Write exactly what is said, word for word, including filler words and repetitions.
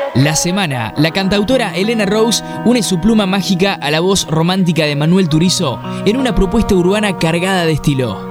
La semana, la cantautora Elena Rose une su pluma mágica a la voz romántica de Manuel Turizo en una propuesta urbana cargada de estilo.